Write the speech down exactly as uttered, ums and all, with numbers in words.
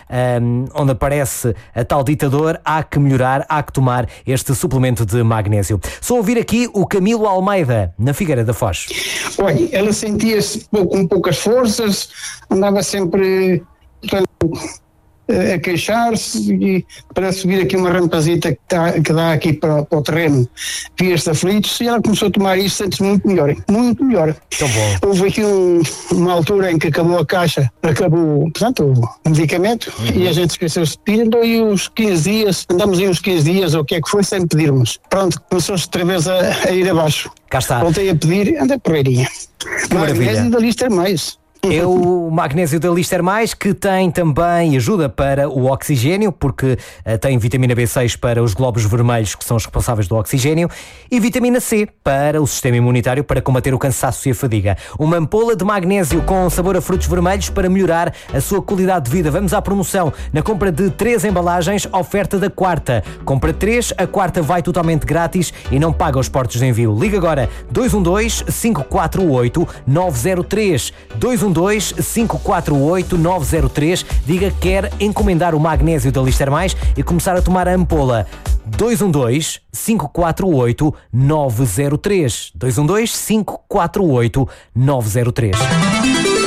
um, onde aparece a tal ditador, há que melhorar, há que tomar este suplemento de magnésio. Só ouvir aqui o Camilo Almeida, na Figueira da Foz. Olha, ela sentia-se com poucas forças, andava sempre a queixar-se e para subir aqui uma rampazita que, tá, que dá aqui para, para o terreno, via-se aflitos, e ela começou a tomar isso, sente-se muito melhor, muito melhor. Tão bom. Houve aqui um, uma altura em que acabou a caixa, acabou, portanto, o medicamento, uhum. e a gente esqueceu-se de pedir, então aí uns quinze dias, andamos aí uns quinze dias, ou o que é que foi, sem pedirmos. Pronto, começou-se outra vez a, a ir abaixo. Cá está. Voltei a pedir, anda porreirinha. Maravilha. Da lista mais. É o magnésio da Lister Mais, que tem também ajuda para o oxigênio, porque uh, tem vitamina B seis para os glóbulos vermelhos, que são os responsáveis do oxigênio, e vitamina C para o sistema imunitário, para combater o cansaço e a fadiga. Uma ampola de magnésio com sabor a frutos vermelhos para melhorar a sua qualidade de vida. Vamos à promoção. Na compra de três embalagens, oferta da quarta. Compra três, a quarta vai totalmente grátis e não paga os portos de envio. Liga agora dois um dois, cinco quatro oito, nove zero três. dois um dois, cinco quatro oito, nove zero três. Diga que quer encomendar o magnésio da Lister Mais e começar a tomar a ampola. dois um dois, cinco quatro oito, nove zero três. dois um dois, cinco quatro oito, nove zero três.